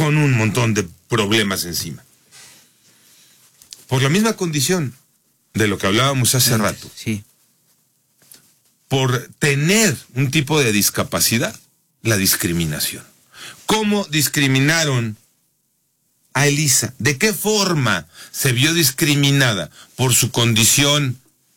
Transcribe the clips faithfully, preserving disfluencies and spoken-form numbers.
con un montón de problemas encima. Por la misma condición de lo que hablábamos hace sí, rato. Sí. Por tener un tipo de discapacidad, la discriminación. ¿Cómo discriminaron a Elisa? ¿De qué forma se vio discriminada por su condición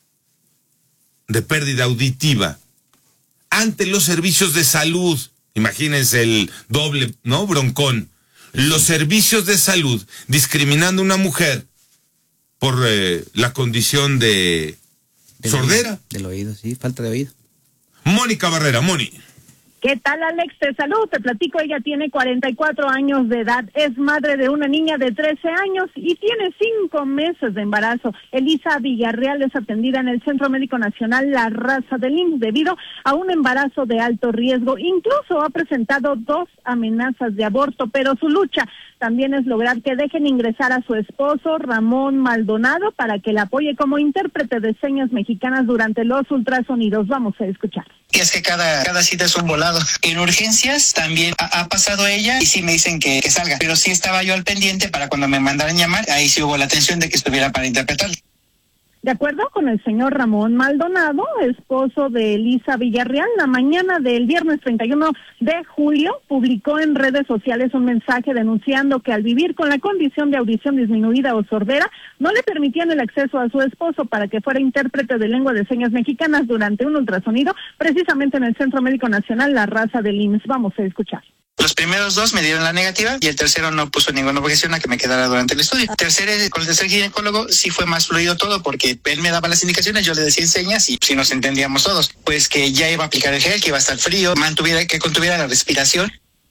de pérdida auditiva ante los servicios de salud? Imagínense el doble, ¿no? Broncón. Los servicios de salud discriminando a una mujer por eh, la condición de del sordera. Oído, del oído, sí, falta de oído. Mónica Barrera, Moni. ¿Qué tal, Alex? Te saludo, te platico, ella tiene cuarenta y cuatro años de edad, es madre de una niña de trece años y tiene cinco meses de embarazo. Elisa Villarreal es atendida en el Centro Médico Nacional La Raza del I M S S debido a un embarazo de alto riesgo. Incluso ha presentado dos amenazas de aborto, pero su lucha también es lograr que dejen ingresar a su esposo, Ramón Maldonado, para que la apoye como intérprete de señas mexicanas durante los ultrasonidos. Vamos a escuchar. Y es que cada, cada cita es un volado. En urgencias también ha, ha pasado ella y sí me dicen que, que salga. Pero sí estaba yo al pendiente para cuando me mandaran llamar, ahí sí hubo la atención de que estuviera para interpretar. De acuerdo con el señor Ramón Maldonado, esposo de Elisa Villarreal, la mañana del viernes treinta y uno de julio publicó en redes sociales un mensaje denunciando que al vivir con la condición de audición disminuida o sordera, no le permitían el acceso a su esposo para que fuera intérprete de lengua de señas mexicanas durante un ultrasonido, precisamente en el Centro Médico Nacional La Raza del I M S S. Vamos a escuchar. Los primeros dos me dieron la negativa y el tercero no puso ninguna objeción a que me quedara durante el estudio. Tercero, con el tercer ginecólogo sí fue más fluido todo porque él me daba las indicaciones, yo le decía en señas y si nos entendíamos todos. Pues que ya iba a aplicar el gel, que iba a estar frío, mantuviera, que contuviera la respiración.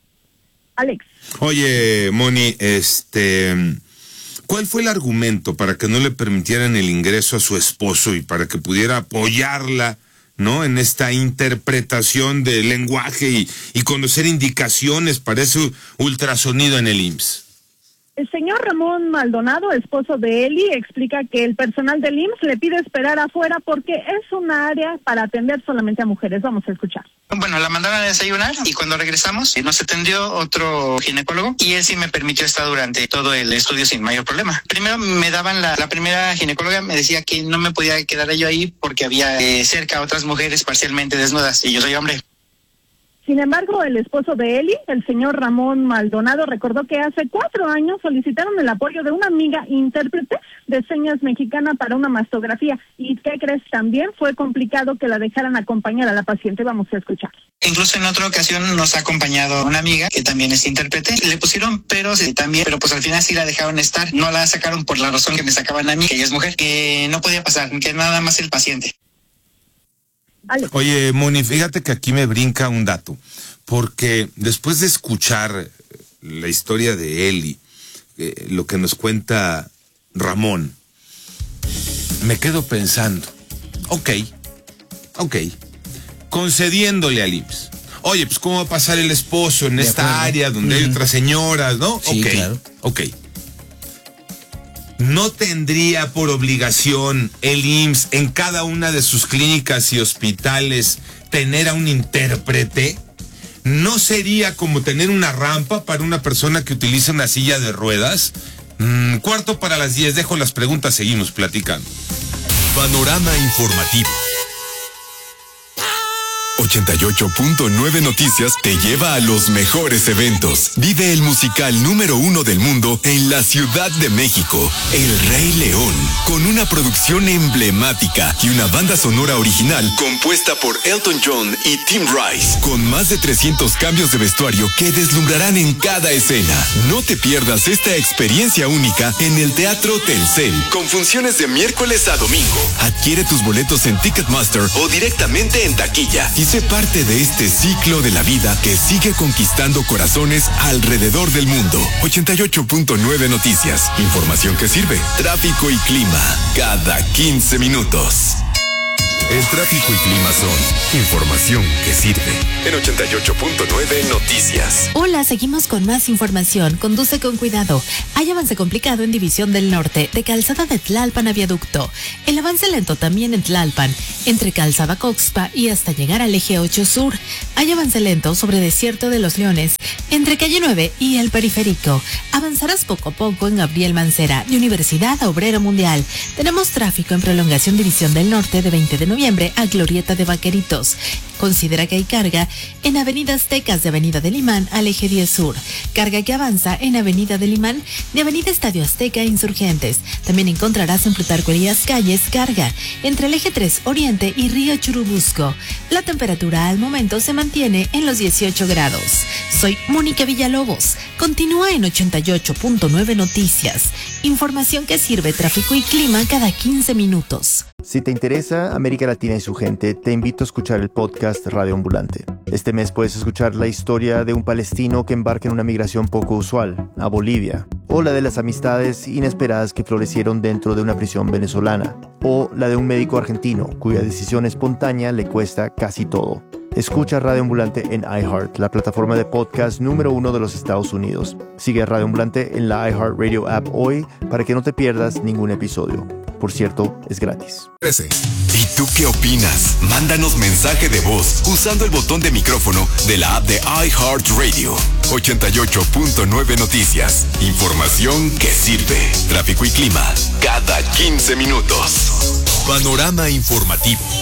Alex. Oye, Moni, este, ¿cuál fue el argumento para que no le permitieran el ingreso a su esposo y para que pudiera apoyarla, ¿no?, en esta interpretación del lenguaje y, y conocer indicaciones para ese ultrasonido en el I M S S? El señor Ramón Maldonado, esposo de Eli, explica que el personal del I M S S le pide esperar afuera porque es una área para atender solamente a mujeres. Vamos a escuchar. Bueno, la mandaron a desayunar y cuando regresamos nos atendió otro ginecólogo y él sí me permitió estar durante todo el estudio sin mayor problema. Primero me daban la, la primera ginecóloga me decía que no me podía quedar yo ahí porque había eh, cerca otras mujeres parcialmente desnudas y yo soy hombre. Sin embargo, el esposo de Eli, el señor Ramón Maldonado, recordó que hace cuatro años solicitaron el apoyo de una amiga intérprete de señas mexicana para una mastografía. ¿Y qué crees? También fue complicado que la dejaran acompañar a la paciente. Vamos a escuchar. Incluso en otra ocasión nos ha acompañado una amiga que también es intérprete. Le pusieron peros y también, pero pues al final sí la dejaron estar. No la sacaron por la razón que me sacaban a mí, que ella es mujer, que no podía pasar, que nada más el paciente. Oye, Moni, fíjate que aquí me brinca un dato, porque después de escuchar la historia de Eli, eh, lo que nos cuenta Ramón, me quedo pensando, ok, ok, concediéndole al I M S S. Oye, pues ¿cómo va a pasar el esposo en esta área donde uh-huh. hay otras señoras, no? Sí, ok, claro. ok. ¿No tendría por obligación el I M S S en cada una de sus clínicas y hospitales tener a un intérprete? ¿No sería como tener una rampa para una persona que utiliza una silla de ruedas? Mm, cuarto para las diez, dejo las preguntas, seguimos platicando. Panorama informativo. ochenta y ocho punto nueve Noticias te lleva a los mejores eventos. Vive el musical número uno del mundo en la Ciudad de México, El Rey León, con una producción emblemática y una banda sonora original compuesta por Elton John y Tim Rice, con más de trescientos cambios de vestuario que deslumbrarán en cada escena. No te pierdas esta experiencia única en el Teatro Telcel, con funciones de miércoles a domingo. Adquiere tus boletos en Ticketmaster o directamente en taquilla y sé parte de este ciclo de la vida que sigue conquistando corazones alrededor del mundo. ochenta y ocho punto nueve Noticias. Información que sirve. Tráfico y clima cada quince minutos. El tráfico y clima son información que sirve. En ochenta y ocho punto nueve Noticias. Hola, seguimos con más información. Conduce con cuidado. Hay avance complicado en División del Norte, de Calzada de Tlalpan a Viaducto. El avance lento también en Tlalpan, entre Calzada Coxpa y hasta llegar al Eje ocho Sur. Hay avance lento sobre Desierto de los Leones, entre Calle nueve y el Periférico. Avanzarás poco a poco en Gabriel Mancera, de Universidad Obrero Mundial. Tenemos tráfico en prolongación División del Norte de veinte de noviembre a Glorieta de Vaqueritos. Considera que hay carga en Avenida Aztecas de Avenida del Imán al Eje diez Sur. Carga que avanza en Avenida del Imán de Avenida Estadio Azteca a Insurgentes. También encontrarás en Plutarco Elías Calles carga entre el Eje tres Oriente y Río Churubusco. La temperatura al momento se mantiene en los dieciocho grados. Soy Mónica Villalobos. Continúa en ochenta y ocho punto nueve Noticias. Información que sirve tráfico y clima cada quince minutos. Si te interesa América Latina y su gente, te invito a escuchar el podcast Radio Ambulante. Este mes puedes escuchar la historia de un palestino que embarca en una migración poco usual, a Bolivia, o la de las amistades inesperadas que florecieron dentro de una prisión venezolana, o la de un médico argentino cuya decisión espontánea le cuesta casi todo. Escucha Radio Ambulante en iHeart, la plataforma de podcast número uno de los Estados Unidos. Sigue a Radio Ambulante en la iHeartRadio app hoy para que no te pierdas ningún episodio. Por cierto, es gratis. ¿Y tú qué opinas? Mándanos mensaje de voz usando el botón de micrófono de la app de iHeartRadio. ochenta y ocho punto nueve Noticias. Información que sirve. Tráfico y clima cada quince minutos. Panorama informativo.